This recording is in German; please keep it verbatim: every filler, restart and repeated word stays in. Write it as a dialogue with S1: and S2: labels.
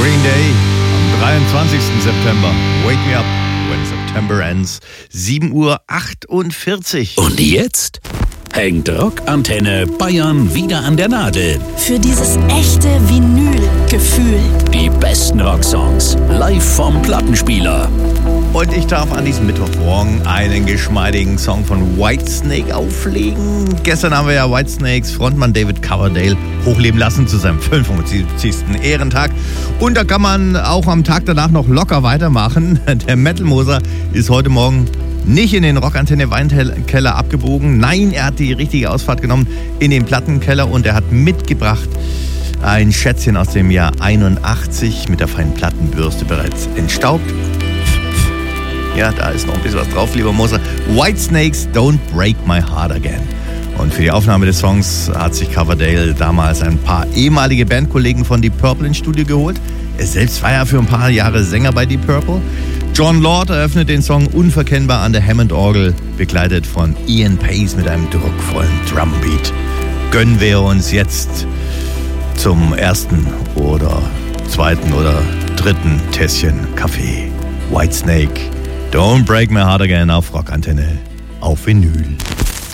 S1: Green Day am dreiundzwanzigsten September. Wake me up when September ends. sieben Uhr achtundvierzig.
S2: Und jetzt hängt Rockantenne Bayern wieder an der Nadel.
S3: Für dieses echte Vinyl-Gefühl.
S2: Die besten Rocksongs live vom Plattenspieler.
S1: Und ich darf an diesem Mittwochmorgen einen geschmeidigen Song von Whitesnake auflegen. Gestern haben wir ja Whitesnakes Frontmann David Coverdale hochleben lassen zu seinem fünfundsiebzigsten Ehrentag. Und da kann man auch am Tag danach noch locker weitermachen. Der Metal-Moser ist heute Morgen nicht in den Rockantenne Weinkeller abgebogen. Nein, er hat die richtige Ausfahrt genommen in den Plattenkeller und er hat mitgebracht ein Schätzchen aus dem Jahr einundachtzig mit der feinen Plattenbürste bereits entstaubt. Ja, da ist noch ein bisschen was drauf, lieber Moser. Whitesnakes, Don't Break My Heart Again. Und für die Aufnahme des Songs hat sich Coverdale damals ein paar ehemalige Bandkollegen von Deep Purple ins Studio geholt. Er selbst war ja für ein paar Jahre Sänger bei Deep Purple. John Lord eröffnet den Song unverkennbar an der Hammond-Orgel, begleitet von Ian Pace mit einem druckvollen Drumbeat. Gönnen wir uns jetzt zum ersten oder zweiten oder dritten Tässchen Kaffee. Whitesnake, Don't Break My Heart Again auf Rockantenne, auf Vinyl.